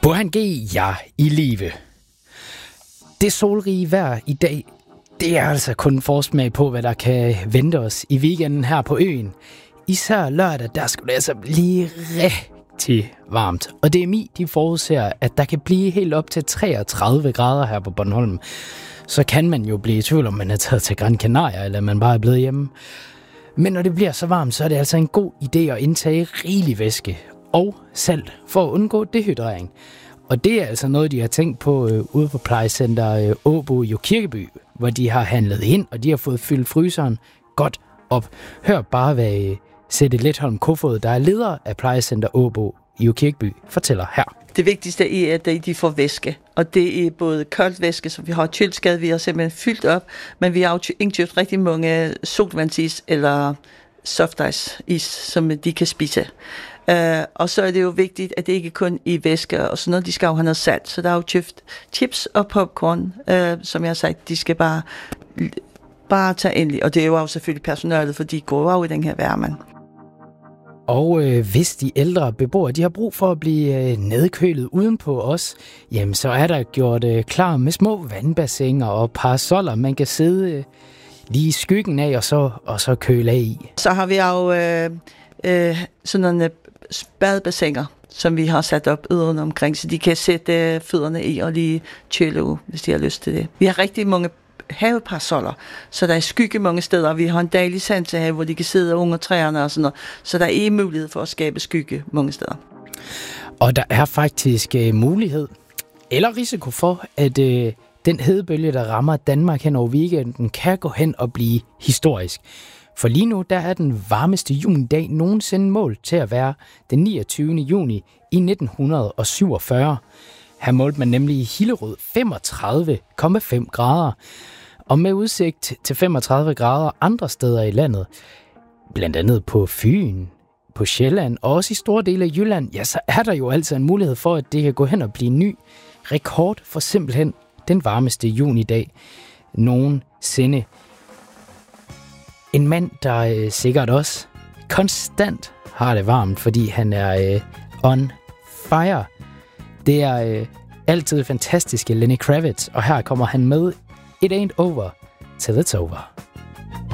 Burhan G, ja, i live. Det solrige vejr i dag, det er altså kun en forsmag på, hvad der kan vente os i weekenden her på øen. Især lørdag, der skulle det altså blive rigtig varmt. Og DMI, de forudser, at der kan blive helt op til 33 grader her på Bornholm. Så kan man jo blive i tvivl, om man er taget til Gran Canaria, eller man bare er blevet hjemme. Men når det bliver så varmt, så er det altså en god idé at indtage rigelig væske og salt for at undgå dehydrering. Og det er altså noget, de har tænkt på ude på plejecenter Åbo i Kirkeby, hvor de har handlet ind, og de har fået fyldt fryseren godt op. Hør bare, hvad Sætte Letholm Kofod, der er leder af plejecenter Åbo i Kirkeby, fortæller her. Det vigtigste er, at de får væske, og det er både koldt væske, som vi har køleskab, vi har simpelthen fyldt op, men vi har jo indkøbt rigtig mange sodavandsis eller soft is, som de kan spise. Og så er det jo vigtigt, at det ikke kun er væske og sådan noget, de skal jo have noget salt. Så der er jo købt chips og popcorn, som jeg har sagt, de skal bare tage endelig. Og det er jo også selvfølgelig personalet, for de går jo i den her varme. Og hvis de ældre beboere, de har brug for at blive nedkølet udenpå os, jamen så er der gjort klar med små vandbassiner og parasoller, man kan sidde lige i skyggen af og så køle af i. Så har vi jo sådan nogle badebassiner, som vi har sat op uden omkring, så de kan sætte fødderne i og lige køle ud, hvis de har lyst til det. Vi har rigtig mange haveparasoller, så der er skygge mange steder. Vi har en dejlig sansehave, hvor de kan sidde under træerne og sådan noget, så der er mulighed for at skabe skygge mange steder. Og der er faktisk mulighed eller risiko for, at den hedebølge, der rammer Danmark hen over weekenden, kan gå hen og blive historisk. For lige nu, der er den varmeste junidag nogensinde målt til at være den 29. juni i 1947. Her målte man nemlig i Hillerød 35,5 grader. Og med udsigt til 35 grader andre steder i landet, blandt andet på Fyn, på Sjælland og også i store dele af Jylland, ja, så er der jo altså en mulighed for, at det kan gå hen og blive en ny rekord for simpelthen den varmeste junidag nogensinde. En mand, der sikkert også konstant har det varmt, fordi han er on fire. Det er altid fantastiske Lenny Kravitz, og her kommer han med It Ain't Over Till It's Over.